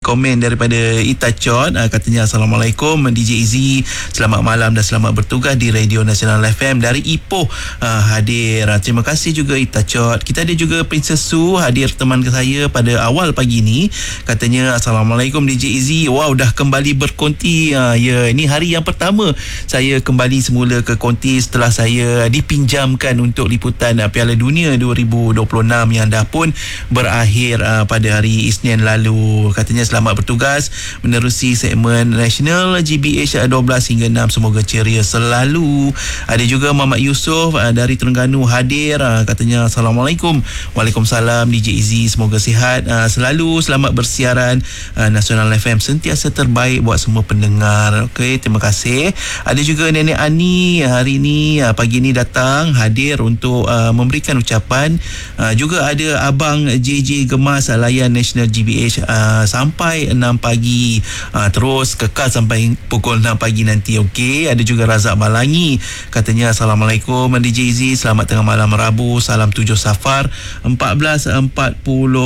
komen daripada Ita Chot, katanya Assalamualaikum DJ Izzy, selamat malam dan selamat bertugas di Radio Nasional FM dari Ipoh hadir. Terima kasih juga Ita Chot. Kita ada juga Princess Su hadir teman saya pada awal pagi ni, katanya Assalamualaikum DJ Izzy, wow dah kembali berkonti. Ya, ini hari yang pertama saya kembali semula ke konti setelah saya dipinjamkan untuk liputan Piala Dunia 2026 yang dah pun berakhir pada hari Isnin lalu. Katanya selamat bertugas menerusi segmen nasional GBH 12 hingga 6, semoga ceria selalu. Ada juga Muhammad Yusof dari Terengganu hadir, katanya Assalamualaikum. Waalaikumsalam DJ Izzy, semoga sihat selalu, selamat bersiaran Nasional FM, sentiasa terbaik buat semua pendengar. Okey, terima kasih. Ada juga Nenek Ani hari ni pagi ni datang hadir untuk memberikan ucapan. Juga ada Abang JJ Gemas layan National GBH sampai 6 pagi, terus kekal sampai pukul 6 pagi nanti. Okey, ada juga Razak Malangi, katanya Assalamualaikum DJ Izzy, selamat tengah malam Rabu, salam 7 Safar 1448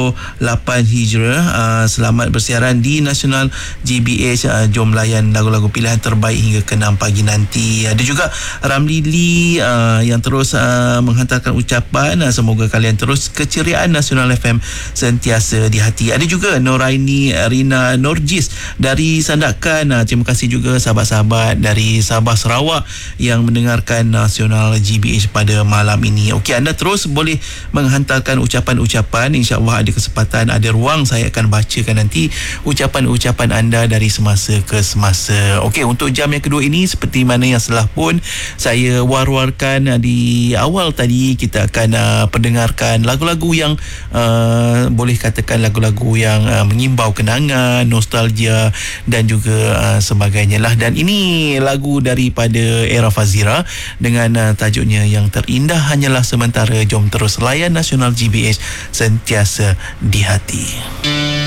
Hijrah. Selamat bersiaran di Nasional GBH, jom layan lagu-lagu pilihan terbaik hingga ke 6 pagi nanti. Ada juga Ramli Lee yang terus menghantarkan ucapan, semoga kalian terus keceriaan Nasional FM sentiasa di hati. Ada juga Noraini Rina Norjis dari Sandakan, terima kasih juga sahabat-sahabat dari Sabah Sarawak yang mendengarkan Nasional GBH pada malam ini. Okey, anda terus boleh menghantarkan ucapan-ucapan, insya-Allah ada kesempatan, ada ruang saya akan bacakan nanti ucapan-ucapan anda dari semasa ke semasa. Okey, untuk jam yang kedua ini seperti mana yang telah pun saya war-warkan di awal tadi, kita akan pendengarkan lagu-lagu yang boleh katakan lagu-lagu yang mengimbau kenangan, nostalgia dan juga sebagainya lah. Dan ini lagu daripada Era Fazira dengan tajuknya Yang Terindah Hanyalah Sementara. Jom terus layan Nasional GBH sentiasa di hati.